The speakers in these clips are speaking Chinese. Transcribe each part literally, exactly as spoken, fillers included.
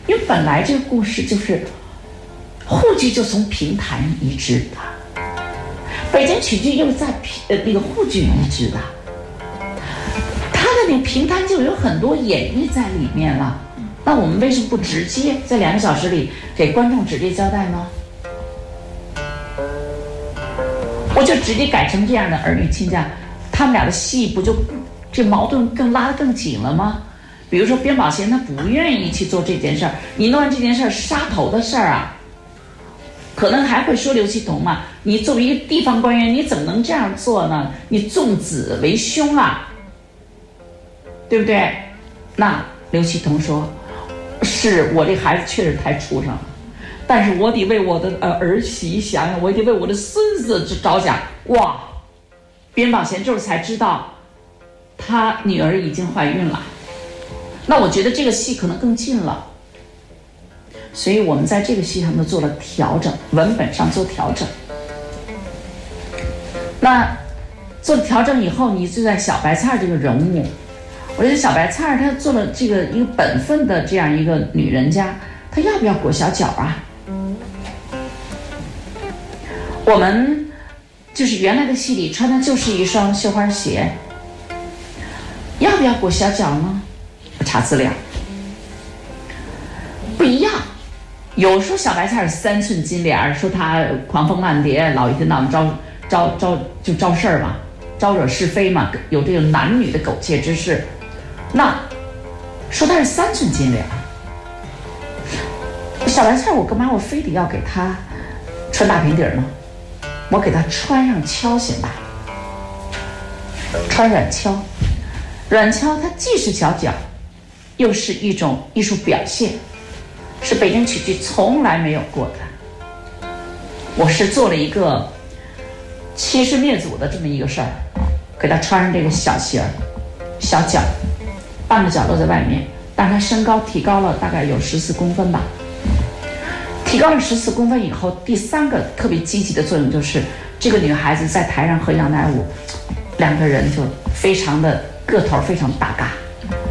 因为本来这个故事就是沪剧就从评弹移植的，北京曲剧又在呃那个沪剧移植的，它的那个评弹就有很多演绎在里面了。那我们为什么不直接在两个小时里给观众直接交代呢？我就直接改成这样的儿女亲家，他们俩的戏不就这矛盾更拉得更紧了吗？比如说边宝贤他不愿意去做这件事儿，你弄完这件事儿杀头的事儿啊，可能还会说刘启同嘛，你作为一个地方官员，你怎么能这样做呢？你纵子为凶啊，对不对？那刘启同说，是我这孩子确实太畜生了，但是我得为我的呃儿媳想想，我得为我的孙子着想。哇，边宝贤这才知道他女儿已经怀孕了。那我觉得这个戏可能更近了，所以我们在这个戏上都做了调整，文本上做调整。那做了调整以后，你就在小白菜这个人物，我觉得小白菜她做了这个一个本分的这样一个女人家，她要不要裹小脚啊？我们就是原来的戏里穿的就是一双绣花鞋，要不要裹小脚呢？查资料不一样，有说小白菜是三寸金莲，说她狂风浪蝶，老一天到晚招招招就招事儿嘛，招惹是非嘛，有这种男女的苟且之事。那说她是三寸金莲，小白菜我干嘛我非得要给她穿大平底呢？我给她穿上跷行吧，穿软跷，软跷它既是小脚，又是一种艺术表现，是北京曲剧从来没有过的。我是做了一个欺师灭祖的这么一个事儿，给他穿上这个小鞋儿，小脚，半个脚露在外面，但是他身高提高了大概有十四公分吧。提高了十四公分以后，第三个特别积极的作用就是，这个女孩子在台上和杨乃武两个人就非常的个头非常大嘎。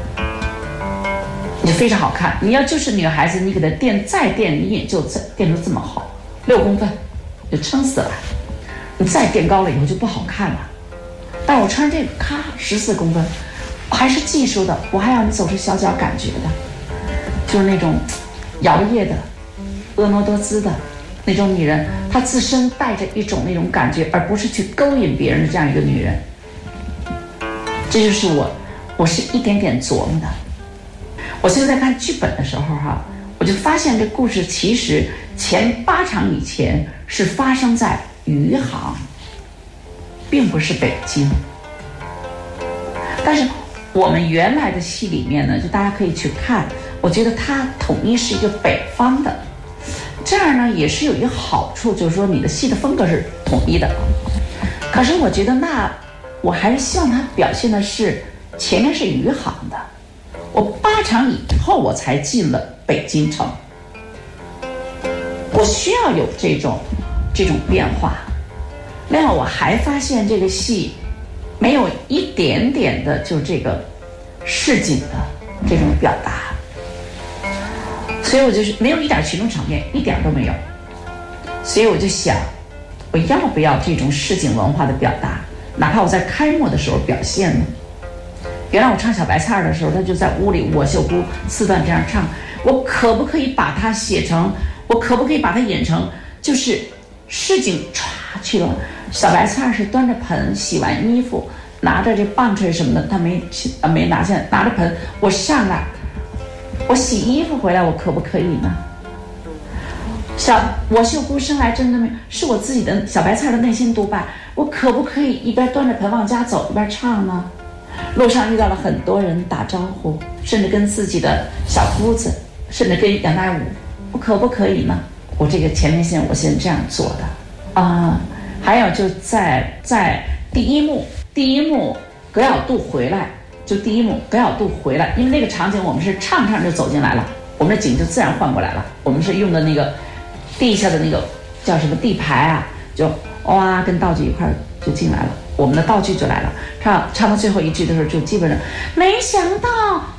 就非常好看，你要就是女孩子，你给她垫再垫，你也就垫出这么好，六公分，就撑死了。你再垫高了以后就不好看了。但我穿这个，咔，十四公分，我还是技术的，我还要你走出小脚感觉的，就是那种摇曳的、婀娜多姿的那种女人，她自身带着一种那种感觉，而不是去勾引别人的这样一个女人。这就是我，我是一点点琢磨的。我现在看剧本的时候哈，我就发现这故事其实前八场以前是发生在余杭，并不是北京。但是我们原来的戏里面呢，就大家可以去看，我觉得它统一是一个北方的，这样呢也是有一个好处，就是说你的戏的风格是统一的。可是我觉得那我还是希望它表现的是前面是余杭的。我八场以后我才进了北京城，我需要有这种这种变化。另外我还发现这个戏没有一点点的就这个市井的这种表达，所以我就是没有一点群众场面，一点都没有。所以我就想，我要不要这种市井文化的表达，哪怕我在开幕的时候表现呢？原来我唱小白菜的时候，他就在屋里我秀姑四段这样唱，我可不可以把它写成，我可不可以把它演成就是市井歘去了，小白菜是端着盆洗完衣服，拿着这棒槌什么的，他没没拿下，拿着盆我上来，我洗衣服回来，我可不可以呢？小我秀姑生来真的没是我自己的小白菜的内心独白，我可不可以一边端着盆往家走一边唱呢？路上遇到了很多人打招呼，甚至跟自己的小姑子，甚至跟杨乃武，我可不可以呢？我这个前面线我先这样做的啊、呃。还有就在在第一幕，第一幕葛晓度回来，就第一幕葛晓度回来，因为那个场景我们是唱唱就走进来了，我们的景就自然换过来了，我们是用的那个地下的那个叫什么地牌啊，就哇跟道具一块就进来了。我们的道具就来了，唱唱到最后一句的时候，就基本上没想到